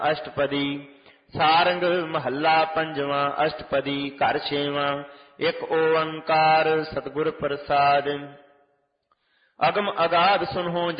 ਅਸ਼ਟਪਦੀ। ਸਾਰੰਗ ਮਹੱਲਾ ਪੰਜਵਾਂ। ਅਸ਼ਟਪਦੀ ਘਰ ਛੇਵਾਂ। ਇੱਕ ਓੰਕਾਰ ਸਤਿਗੁਰ ਪ੍ਰਸਾਦਿ। ਅਗਮ ਅਗਾਧ ਸੁਨਹੁ